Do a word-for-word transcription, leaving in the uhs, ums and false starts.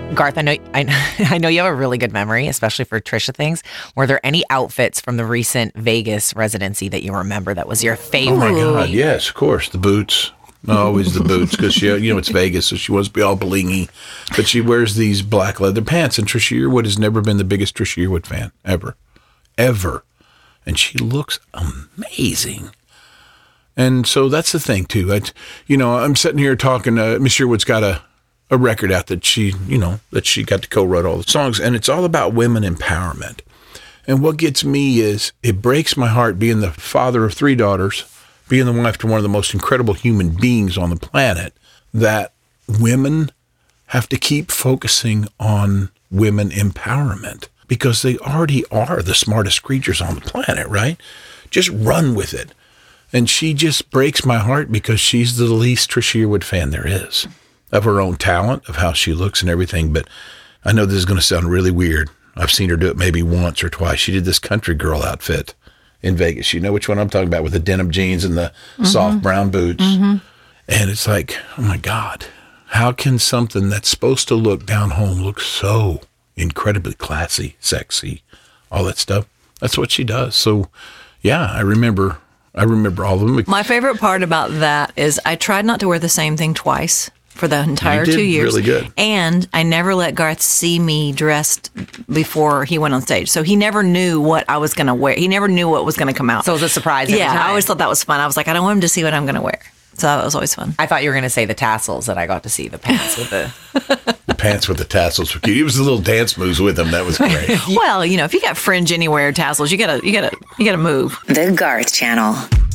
Garth, I know, I, I know you have a really good memory, especially for Trisha things. Were there any outfits from the recent Vegas residency that you remember that was your favorite? Oh my God, yes, of course, the boots. Always the boots, because she, you know, it's Vegas, so she wants to be all blingy. But she wears these black leather pants, and Trisha Yearwood has never been the biggest Trisha Yearwood fan, ever. Ever. And she looks amazing. And so that's the thing, too. I, you know, I'm sitting here talking, uh, Miss Yearwood's got a, a record out that she, you know, that she got to co-write all the songs, and it's all about women empowerment. And what gets me is, it breaks my heart being the father of three daughters, being the wife to one of the most incredible human beings on the planet, that women have to keep focusing on women empowerment, because they already are the smartest creatures on the planet, right? Just run with it. And she just breaks my heart because she's the least Trisha Yearwood fan there is, of her own talent, of how she looks and everything. But I know this is going to sound really weird. I've seen her do it maybe once or twice. She did this country girl outfit in Vegas. You know which one I'm talking about, with the denim jeans and the mm-hmm. soft brown boots. Mm-hmm. And it's like, oh my God, how can something that's supposed to look down home look so incredibly classy, sexy, all that stuff? That's what she does. So yeah, I remember, I remember all of them. My favorite part about that is I tried not to wear the same thing twice for the entire you did two years. Really good. And I never let Garth see me dressed before he went on stage. So he never knew what I was going to wear. He never knew what was going to come out. So it was a surprise every Yeah, time. I always thought that was fun. I was like, I don't want him to see what I'm going to wear. So that was always fun. I thought you were going to say the tassels that I got to see, the pants with the... The pants with the tassels were cute. It was the little dance moves with them. That was great. Well, you know, if you got fringe anywhere tassels, you gotta, you gotta, you gotta move. The Garth Channel.